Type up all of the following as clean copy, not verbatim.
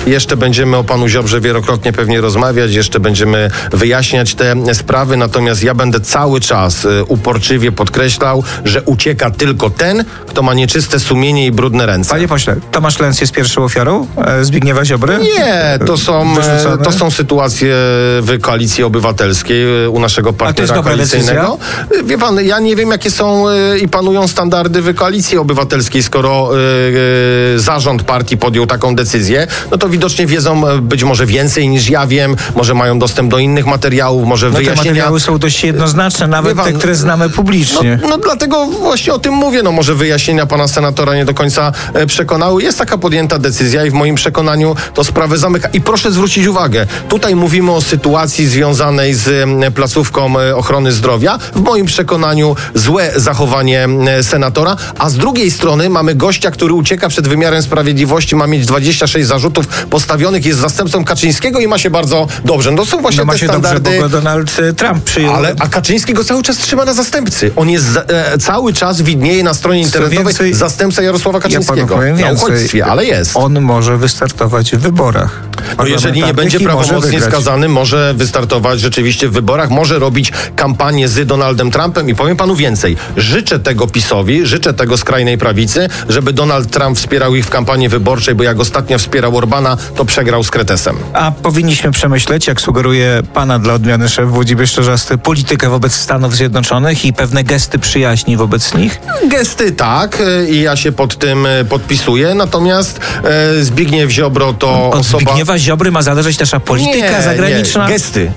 Jeszcze będziemy o panu Ziobrze wielokrotnie pewnie rozmawiać, jeszcze będziemy wyjaśniać te sprawy, natomiast ja będę cały czas uporczywie podkreślał, że ucieka tylko ten, kto ma nieczyste sumienie i brudne ręce. Panie pośle, Tomasz Lenz jest pierwszą ofiarą Zbigniewa Ziobry? Nie, to są sytuacje w Koalicji Obywatelskiej u naszego partnera koalicyjnego. Wie pan, ja nie wiem, jakie są i panują standardy w Koalicji Obywatelskiej, skoro zarząd partii podjął taką decyzję, no to widocznie wiedzą być może więcej niż ja wiem, może mają dostęp do innych materiałów, może wyjaśnienia. Te materiały są dość jednoznaczne, nawet te, które znamy publicznie. No dlatego właśnie o tym mówię, no może wyjaśnienia pana senatora nie do końca przekonały. Jest taka podjęta decyzja i w moim przekonaniu to sprawę zamyka. I proszę zwrócić uwagę, tutaj mówimy o sytuacji związanej z placówką ochrony zdrowia. W moim przekonaniu złe zachowanie senatora, a z drugiej strony mamy gościa, który ucieka przed wymiarem sprawiedliwości, ma mieć 26 zarzutów postawionych, jest zastępcą Kaczyńskiego i ma się bardzo dobrze. No to są właśnie te standardy. Dobrze, bo go Donald Trump przyjął. A Kaczyński go cały czas trzyma na zastępcy. On jest cały czas widnieje na stronie internetowej zastępca Jarosława Kaczyńskiego. Na uchodźstwie, ale jest. On może wystartować w wyborach. No jeżeli nie będzie prawomocnie skazany, może wystartować rzeczywiście w wyborach, może robić kampanię z Donaldem Trumpem i powiem panu więcej. Życzę tego PiS-owi, życzę tego skrajnej prawicy, żeby Donald Trump wspierał ich w kampanii wyborczej, bo jak ostatnio wspierał Orbana, to przegrał z Kretesem. A powinniśmy przemyśleć, jak sugeruje pana dla odmiany szef Włodzimierz Czarzasty, politykę wobec Stanów Zjednoczonych i pewne gesty przyjaźni wobec nich? Gesty tak i ja się pod tym podpisuję, natomiast Zbigniew Ziobro to osoba... Zbigniewa Ziobry ma zależeć nasza polityka zagraniczna?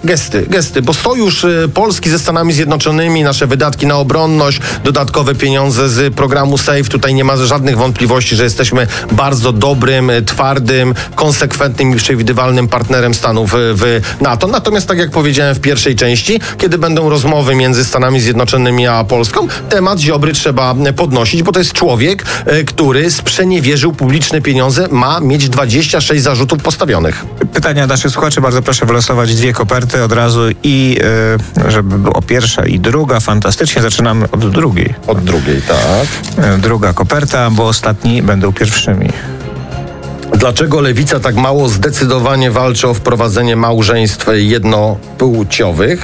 Gesty, bo sojusz Polski ze Stanami Zjednoczonymi, nasze wydatki na obronność, dodatkowe pieniądze z programu SAFE, tutaj nie ma żadnych wątpliwości, że jesteśmy bardzo dobrym, twardym, konsekwentnym i przewidywalnym partnerem Stanów w NATO. Natomiast tak jak powiedziałem w pierwszej części, kiedy będą rozmowy między Stanami Zjednoczonymi a Polską, temat Ziobry trzeba podnosić, bo to jest człowiek, który sprzeniewierzył publiczne pieniądze, ma mieć 26 zarzutów postawionych. Pytania naszych słuchaczy, bardzo proszę wylosować 2 koperty od razu i żeby było pierwsza i druga. Fantastycznie, zaczynamy od drugiej. Od drugiej, tak. Druga koperta, bo ostatni będą pierwszymi. Dlaczego Lewica tak mało zdecydowanie walczy o wprowadzenie małżeństw jednopłciowych?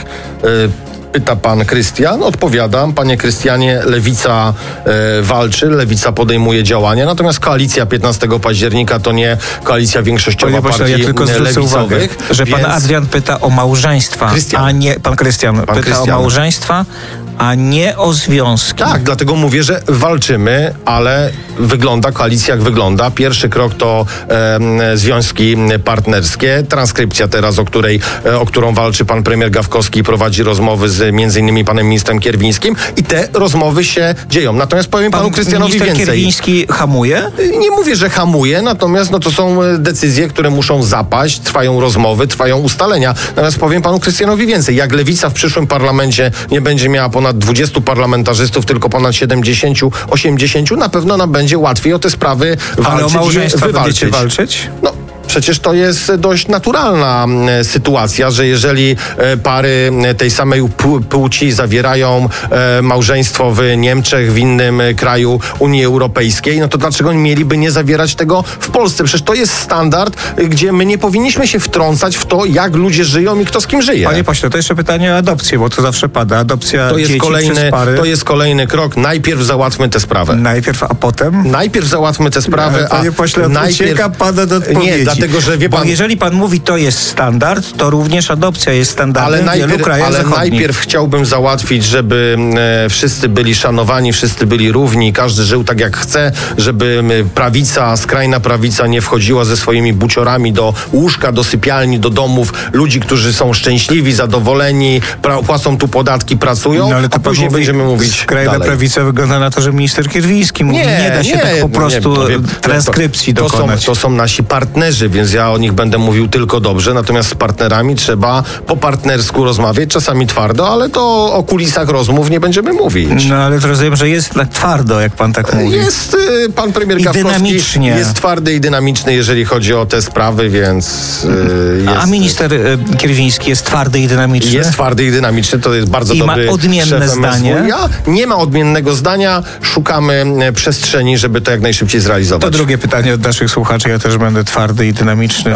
Pyta pan Krystian. Odpowiadam, panie Krystianie, Lewica walczy, Lewica podejmuje działania, natomiast koalicja 15 października to nie koalicja większościowa partii ja tylko lewicowych. Uwagę, że pan Adrian pyta o małżeństwa, a nie pan Krystian pyta o małżeństwa, a nie o związki. Tak, dlatego mówię, że walczymy, ale wygląda koalicja jak wygląda. Pierwszy krok to związki partnerskie. Transkrypcja teraz, o którą walczy pan premier Gawkowski i prowadzi rozmowy z między innymi panem ministrem Kierwińskim i te rozmowy się dzieją. Natomiast powiem panu Krystianowi więcej. Minister Kierwiński hamuje? Nie mówię, że hamuje, natomiast to są decyzje, które muszą zapaść, trwają rozmowy, trwają ustalenia. Natomiast powiem panu Krystianowi więcej. Jak Lewica w przyszłym parlamencie nie będzie miała ponad 20 parlamentarzystów, tylko ponad 70, 80, na pewno nam będzie łatwiej o te sprawy walczyć. Ale o małżeństwa będziecie walczyć? No, przecież to jest dość naturalna sytuacja, że jeżeli pary tej samej płci zawierają małżeństwo w Niemczech, w innym kraju Unii Europejskiej, no to dlaczego mieliby nie zawierać tego w Polsce? Przecież to jest standard, gdzie my nie powinniśmy się wtrącać w to, jak ludzie żyją i kto z kim żyje. Panie pośle, to jeszcze pytanie o adopcję, bo to zawsze pada. Adopcja to jest dzieci przez pary. To jest kolejny krok. Najpierw załatwmy tę sprawę. Najpierw, a potem? Najpierw załatwmy tę sprawę, panie pośle, ucieka pan od odpowiedzi. Nie, dlatego, że wie pan... Bo jeżeli pan mówi, to jest standard, to również adopcja jest standardem w wielu krajach zachodnich. Ale najpierw chciałbym załatwić, żeby wszyscy byli szanowani, wszyscy byli równi, każdy żył tak jak chce, żeby prawica, skrajna prawica nie wchodziła ze swoimi buciorami do łóżka, do sypialni, do domów ludzi, którzy są szczęśliwi, zadowoleni, płacą tu podatki, pracują, ale a później będziemy mówić skrajna dalej. prawica wygląda na to, że minister Kierwiński mówi, nie da się tak po prostu transkrypcji dokonać. To są nasi partnerzy, więc ja o nich będę mówił tylko dobrze, natomiast z partnerami trzeba po partnersku rozmawiać, czasami twardo, ale to o kulisach rozmów nie będziemy mówić. No ale to rozumiem, że jest tak twardo, jak pan tak mówi. Jest pan premier Gawkowski jest twardy i dynamiczny, jeżeli chodzi o te sprawy, więc A minister Kierwiński jest twardy i dynamiczny? Jest twardy i dynamiczny, to jest bardzo dobry ma odmienne zdanie? Nie ma odmiennego zdania, szukamy przestrzeni, żeby to jak najszybciej zrealizować. To drugie pytanie od naszych słuchaczy, ja też będę twardy i dynamiczny.